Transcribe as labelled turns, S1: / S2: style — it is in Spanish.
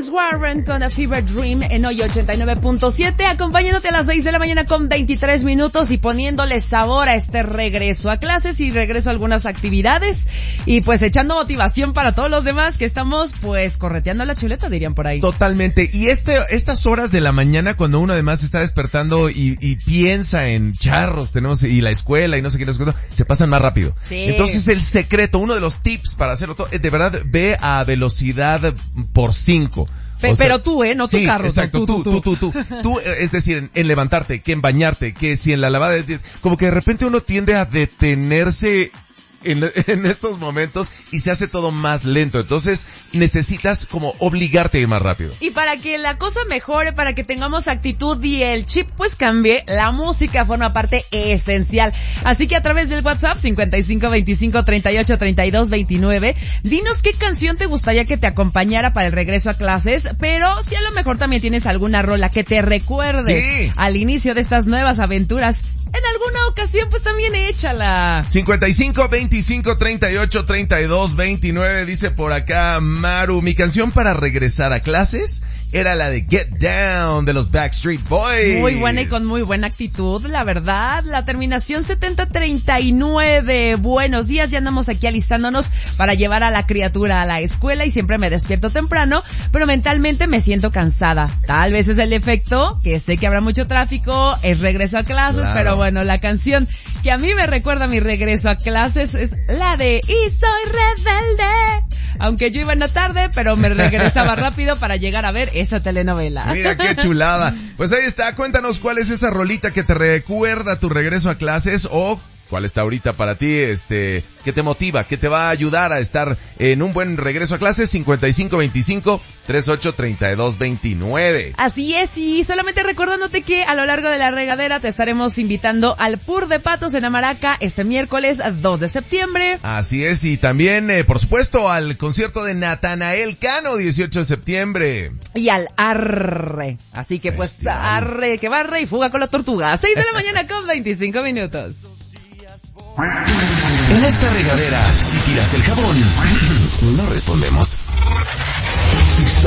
S1: Los Warren con A Fever Dream en hoy 89.7, acompañándote a las 6 de la mañana con 23 minutos y poniéndole sabor a este regreso a clases y regreso a algunas actividades y pues echando motivación para todos los demás que estamos pues correteando la chuleta, dirían por ahí.
S2: Totalmente. Y estas horas de la mañana cuando uno además está despertando y piensa en charros, y la escuela y no sé qué, se pasan más rápido.
S1: Sí.
S2: Entonces el secreto, uno de los tips para hacerlo todo, de verdad, ve a velocidad por 5.
S1: Pero tú, no tu carro.
S2: Exacto, tú, es decir, en levantarte, que en bañarte, que si en la lavada, como que de repente uno tiende a detenerse en estos momentos y se hace todo más lento. Entonces necesitas como obligarte a ir más rápido.
S1: Y para que la cosa mejore, para que tengamos actitud y el chip pues cambie, la música forma parte esencial. Así que a través del WhatsApp 5525383229, dinos qué canción te gustaría que te acompañara para el regreso a clases, pero si a lo mejor también tienes alguna rola que te recuerde al inicio de estas nuevas aventuras, en alguna ocasión pues también échala.
S2: 5525383229, dice por acá Maru, mi canción para regresar a clases era la de Get Down de los Backstreet Boys.
S1: Muy buena y con muy buena actitud, la verdad. La terminación 7039. Buenos días, ya andamos aquí alistándonos para llevar a la criatura a la escuela y siempre me despierto temprano, pero mentalmente me siento cansada. Tal vez es el efecto, que sé que habrá mucho tráfico, es regreso a clases, claro. Pero bueno, la canción que a mí me recuerda mi regreso a clases es la de Y soy rebelde. Aunque yo iba en la tarde, pero me regresaba rápido para llegar a ver esa telenovela.
S2: Mira qué chulada. Pues ahí está, cuéntanos cuál es esa rolita que te recuerda tu regreso a clases o cuál está ahorita para ti, que te motiva, que te va a ayudar a estar en un buen regreso a clases. 5525383229.
S1: Así es, y solamente recordándote que a lo largo de la regadera te estaremos invitando al Pur de Patos en Amaraca este miércoles 2 de septiembre.
S2: Así es, y también, por supuesto, al concierto de Natanael Cano, 18 de septiembre.
S1: Y al Arre. Así que pues, arre que barre y fuga con la tortuga. 6 de la mañana con 25 minutos.
S3: En esta regadera, si tiras el jabón, no respondemos.